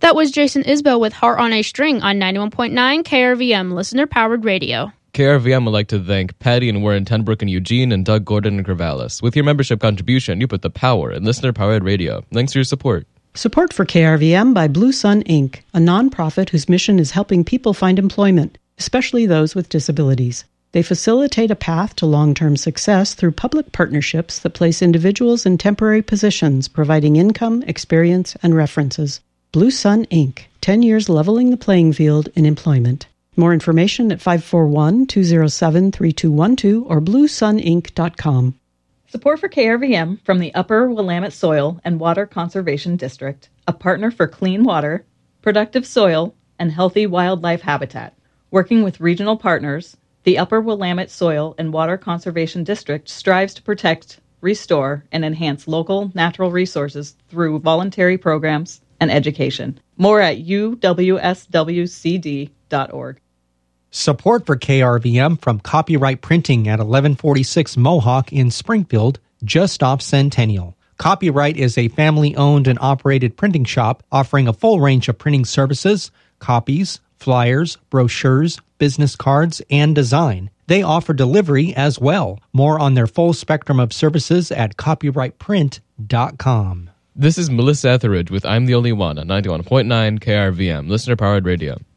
That was Jason Isbell with Heart on a String on 91.9 KRVM, listener-powered radio. KRVM would like to thank Patty and Warren Tenbrook and Eugene and Doug Gordon and Corvallis. With your membership contribution, you put the power in listener-powered radio. Thanks for your support. Support for KRVM by Blue Sun, Inc., a nonprofit whose mission is helping people find employment, especially those with disabilities. They facilitate a path to long-term success through public partnerships that place individuals in temporary positions, providing income, experience, and references. Blue Sun, Inc., 10 years leveling the playing field in employment. More information at 541-207-3212 or bluesuninc.com. Support for KRVM from the Upper Willamette Soil and Water Conservation District, a partner for clean water, productive soil, and healthy wildlife habitat. Working with regional partners, the Upper Willamette Soil and Water Conservation District strives to protect, restore, and enhance local natural resources through voluntary programs and education. More at uwswcd.org. Support for KRVM from Copyright Printing at 1146 Mohawk in Springfield, just off Centennial. Copyright is a family-owned and operated printing shop offering a full range of printing services, copies, flyers, brochures, business cards, and design. They offer delivery as well. More on their full spectrum of services at copyrightprint.com. This is Melissa Etheridge with I'm the Only One on 91.9 KRVM, listener-powered radio.